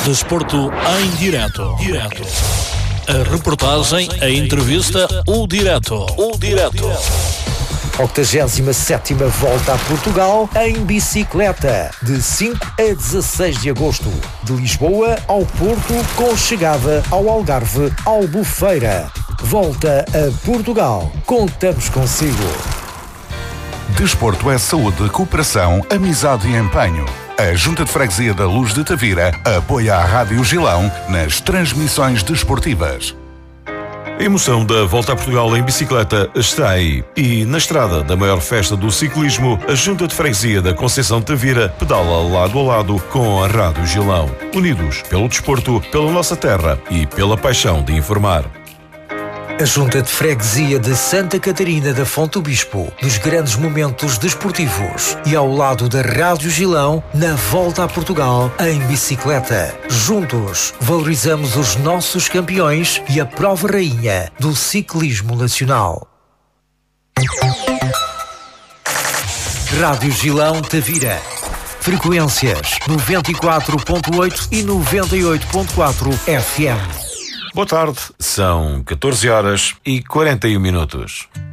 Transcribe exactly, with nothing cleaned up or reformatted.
Desporto em direto. Direto. A reportagem, a entrevista, o direto. O direto. octogésima sétima Volta a Portugal em bicicleta, de cinco a dezasseis de agosto, de Lisboa ao Porto, com chegada ao Algarve, Albufeira. Volta a Portugal. Contamos consigo. Desporto é saúde, cooperação, amizade e empenho. A Junta de Freguesia da Luz de Tavira apoia a Rádio Gilão nas transmissões desportivas. A emoção da Volta a Portugal em bicicleta está aí. E na estrada da maior festa do ciclismo, a Junta de Freguesia da Conceição de Tavira pedala lado a lado com a Rádio Gilão. Unidos pelo desporto, pela nossa terra e pela paixão de informar. A Junta de Freguesia de Santa Catarina da Fonte do Bispo, nos grandes momentos desportivos, e ao lado da Rádio Gilão, na Volta a Portugal em bicicleta. Juntos, valorizamos os nossos campeões e a prova rainha do ciclismo nacional. Rádio Gilão Tavira. Frequências noventa e quatro ponto oito e noventa e oito ponto quatro F M. Boa tarde, são catorze horas e quarenta e um minutos.